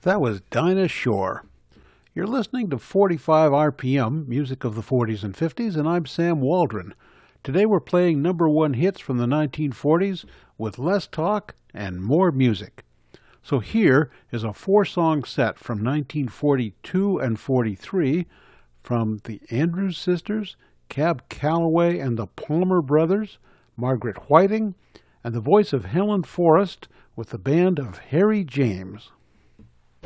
That was Dinah Shore. You're listening to 45 RPM, music of the 40s and 50s, and I'm Sam Waldron. Today we're playing number one hits from the 1940s with less talk and more music. So here is a four-song set from 1942 and 43 from the Andrews Sisters, Cab Calloway and the Palmer Brothers, Margaret Whiting, and the voice of Helen Forrest with the band of Harry James.